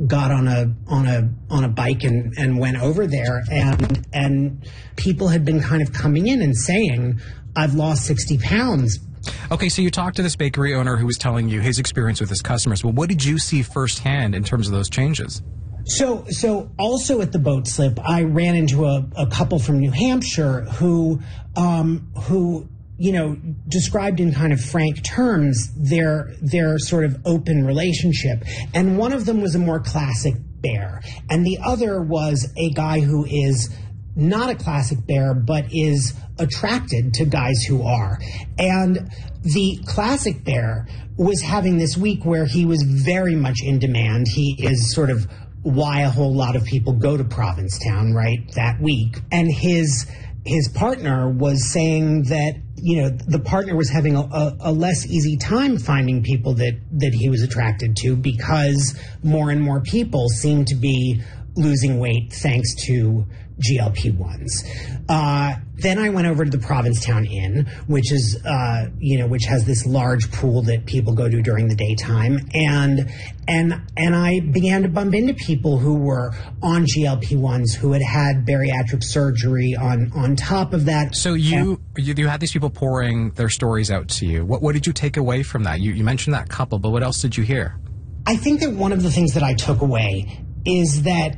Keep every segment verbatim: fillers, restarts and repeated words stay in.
got on a on a on a bike and, and went over there, and and people had been kind of coming in and saying, I've lost sixty pounds. Okay, so you talked to this bakery owner who was telling you his experience with his customers. Well, what did you see firsthand in terms of those changes? So, so also at the boat slip, I ran into a, a couple from New Hampshire who, um, who, you know, described in kind of frank terms their their sort of open relationship. And one of them was a more classic bear, and the other was a guy who is not a classic bear, but is attracted to guys who are. And the classic bear was having this week where he was very much in demand. He is sort of why a whole lot of people go to Provincetown, right, that week. And his his partner was saying that, you know, the partner was having a, a, a less easy time finding people that, that he was attracted to, because more and more people seem to be losing weight thanks to G L P ones. Uh, then I went over to the Provincetown Inn, which is, uh, you know, which has this large pool that people go to during the daytime, and and and I began to bump into people who were on G L P ones, who had had bariatric surgery on on top of that. So you you, you had these people pouring their stories out to you. What what did you take away from that? You you mentioned that couple, but what else did you hear? I think that one of the things that I took away is that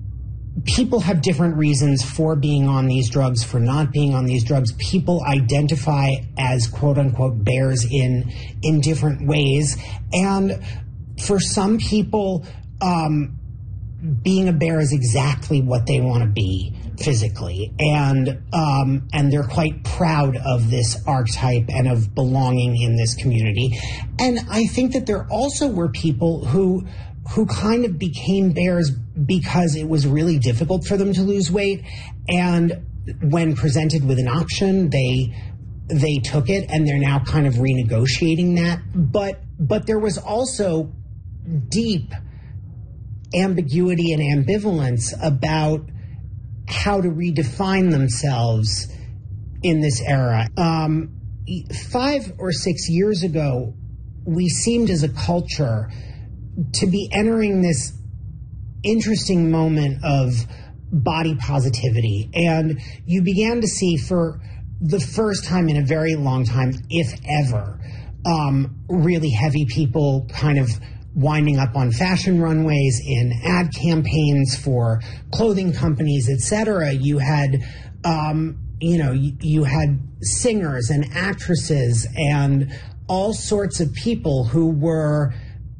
people have different reasons for being on these drugs, for not being on these drugs. People identify as quote-unquote bears in in different ways. And for some people, um, being a bear is exactly what they want to be physically. And um, and they're quite proud of this archetype and of belonging in this community. And I think that there also were people who who kind of became bears because it was really difficult for them to lose weight, and when presented with an option, they they took it, and they're now kind of renegotiating that. But but there was also deep ambiguity and ambivalence about how to redefine themselves in this era. Um, five or six years ago, we seemed as a culture to be entering this interesting moment of body positivity. And you began to see, for the first time in a very long time, if ever, um, really heavy people kind of winding up on fashion runways, in ad campaigns for clothing companies, et cetera. You had, um, you know, you, you had singers and actresses and all sorts of people who were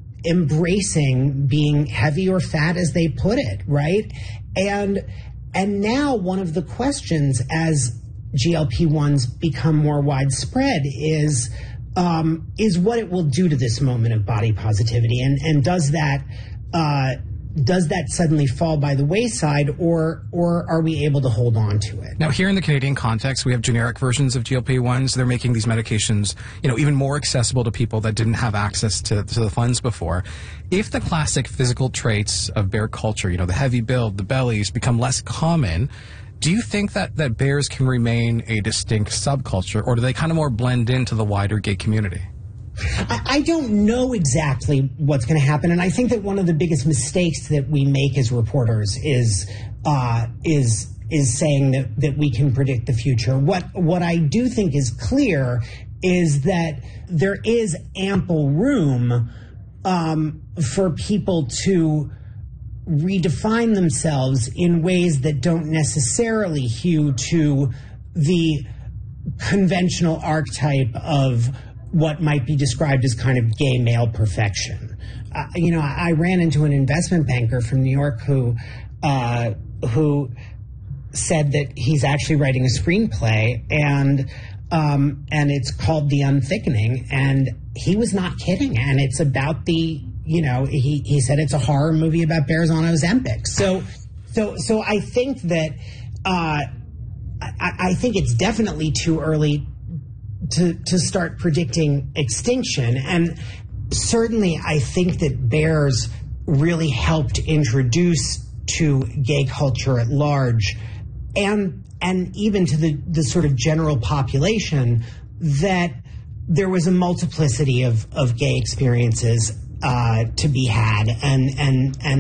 embracing being heavy or fat, as they put it, right? And and now one of the questions, as G L P ones become more widespread, is um, is what it will do to this moment of body positivity, and and does that uh, does that suddenly fall by the wayside, or or are we able to hold on to it? Now, here in the Canadian context, we have generic versions of G L P ones. They're making these medications, you know, even more accessible to people that didn't have access to, to the funds before. If the classic physical traits of bear culture, you know, the heavy build, the bellies, become less common, do you think that, that bears can remain a distinct subculture, or do they kind of more blend into the wider gay community? I don't know exactly what's going to happen, and I think that one of the biggest mistakes that we make as reporters is uh, is is saying that, that we can predict the future. What what I do think is clear is that there is ample room um, for people to redefine themselves in ways that don't necessarily hew to the conventional archetype of what might be described as kind of gay male perfection. Uh, you know, I, I ran into an investment banker from New York who uh, who said that he's actually writing a screenplay, and um, and it's called The Unthickening, and he was not kidding. And it's about the, you know, he, he said it's a horror movie about bears on Ozempic. So so so I think that uh, I, I think it's definitely too early to to start predicting extinction. And certainly I think that bears really helped introduce to gay culture at large, and and even to the, the sort of general population, that there was a multiplicity of, of gay experiences uh, to be had, and and and